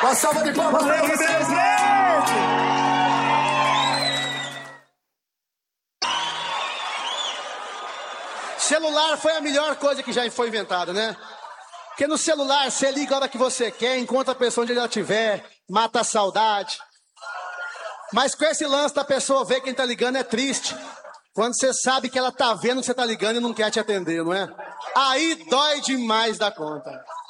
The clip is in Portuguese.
Uma salva de palmas para você, presidente! Celular foi a melhor coisa que já foi inventada, né? Porque no celular você liga a hora que você quer, encontra a pessoa onde ela estiver, mata a saudade. Mas com esse lance da pessoa ver quem tá ligando é triste. Quando você sabe que ela tá vendo que você tá ligando e não quer te atender, não é? Aí dói demais da conta.